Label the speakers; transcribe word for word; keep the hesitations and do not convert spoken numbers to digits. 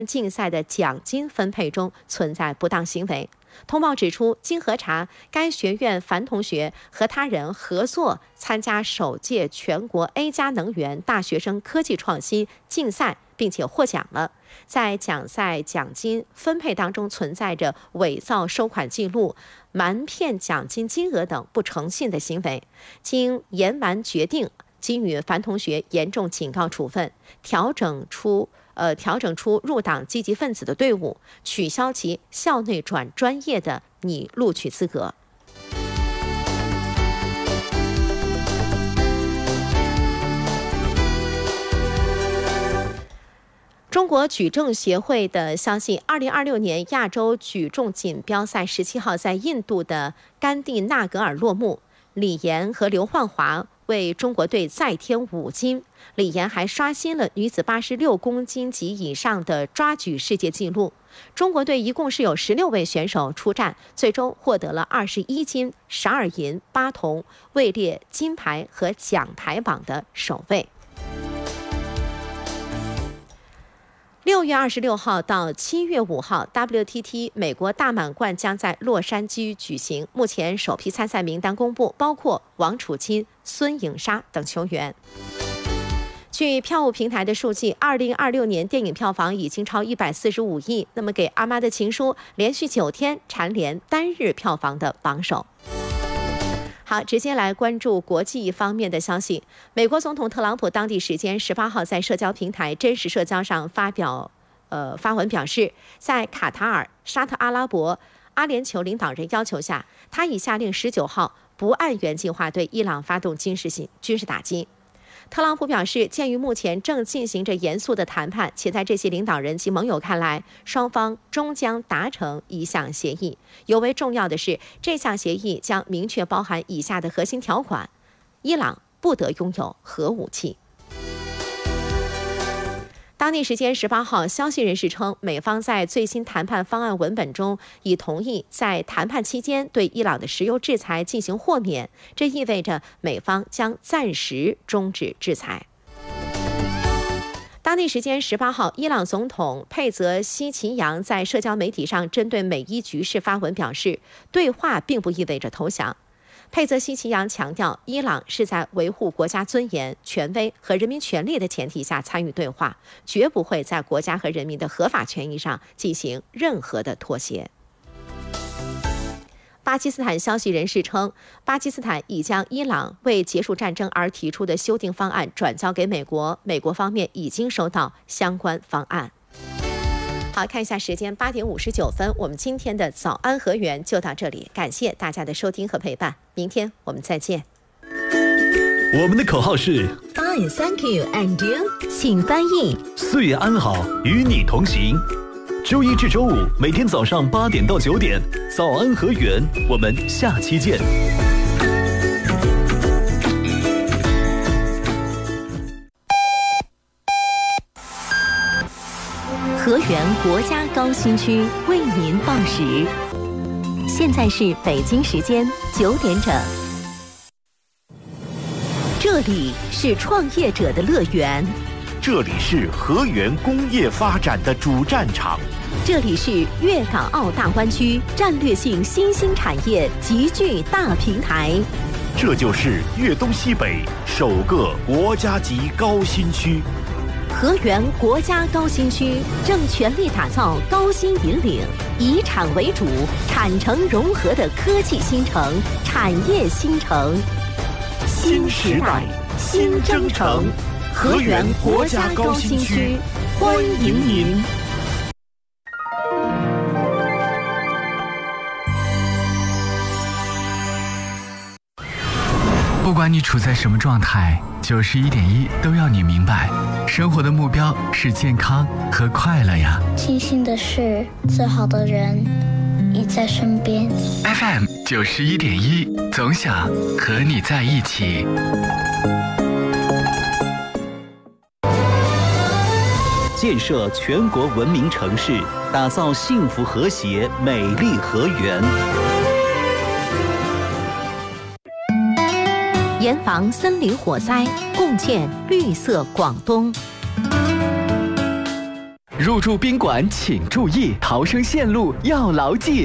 Speaker 1: 竞赛的奖金分配中存在不当行为。通报指出，经核查，该学院樊同学和他人合作参加首届全国 A 加能源大学生科技创新竞赛，并且获奖了。在奖赛奖金分配当中存在着伪造收款记录、瞒骗奖金金额等不诚信的行为。经研完决定，给予樊同学严重警告处分，调整出呃调整出入党积极分子的队伍，取消其校内转专业的拟录取资格。中国举重协会的消息，二零二六年亚洲举重锦标赛十七号在印度的甘地纳格尔落幕，李岩和刘焕华为中国队再添五金。李岩还刷新了女子八十六公斤级以上的抓举世界纪录。中国队一共是有十六位选手出战，最终获得了二十一金、十二银、八铜，位列金牌和奖牌榜的首位。六月二十六号到七月五号 ，W T T 美国大满贯将在洛杉矶举行。目前首批参赛名单公布，包括王楚钦、孙颖莎等球员。据票务平台的数据，二零二六年电影票房已经超一百四十五亿。那么，给阿妈的情书连续九天蝉联单日票房的榜首。好，直接来关注国际方面的消息。美国总统特朗普当地时间十八号在社交平台真实社交上发表，呃发文表示，在卡塔尔、沙特阿拉伯、阿联酋领导人要求下，他已下令十九号不按原计划对伊朗发动军事性军事打击。特朗普表示，鉴于目前正进行着严肃的谈判，且在这些领导人及盟友看来，双方终将达成一项协议。尤为重要的是，这项协议将明确包含以下的核心条款：伊朗不得拥有核武器。当地时间十八号，消息人士称，美方在最新谈判方案文本中已同意在谈判期间对伊朗的石油制裁进行豁免，这意味着美方将暂时终止制裁。当地时间十八号，伊朗总统佩泽希奇扬在社交媒体上针对美伊局势发文表示，对话并不意味着投降。佩泽希奇扬强调，伊朗是在维护国家尊严、权威和人民权利的前提下参与对话，绝不会在国家和人民的合法权益上进行任何的妥协。巴基斯坦消息人士称，巴基斯坦已将伊朗为结束战争而提出的修订方案转交给美国，美国方面已经收到相关方案。好，看一下时间，八点五十九分，我们今天的早安河源就到这里，感谢大家的收听和陪伴，明天我们再见。
Speaker 2: 我们的口号是
Speaker 3: Fine, thank you, and you？
Speaker 1: 请翻译。
Speaker 2: 岁月安好，与你同行。周一至周五每天早上八点到九点，早安河源，我们下期见。
Speaker 3: 河源国家高新区为您报时，现在是北京时间九点整。这里是创业者的乐园，
Speaker 4: 这里是河源工业发展的主战场，
Speaker 3: 这里是粤港澳大湾区战略性新兴产业集聚大平台，
Speaker 4: 这就是粤东西北首个国家级高新区。
Speaker 3: 河源国家高新区正全力打造高新引领、以产为主、产城融合的科技新城、产业新城。
Speaker 4: 新时代，新征程，河源国家高新区，欢迎您。
Speaker 5: 不管你处在什么状态，九十一点一都要你明白，生活的目标是健康和快乐呀。
Speaker 6: 庆幸的是，最好的人也在身边。
Speaker 5: F M 九十一点一，总想和你在一起。
Speaker 7: 建设全国文明城市，打造幸福和谐美丽河源。
Speaker 3: 严防森林火灾，共建绿色广东。
Speaker 5: 入住宾馆请注意，逃生线路要牢记。